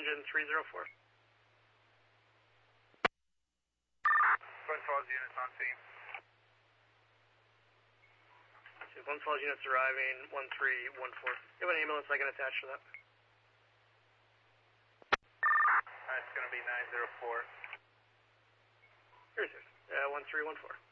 engine 304. Twin Falls units on scene. Twin Falls units arriving, 1314. You have an ambulance I can attach to that? It's going to be 904. Here's it. 1314.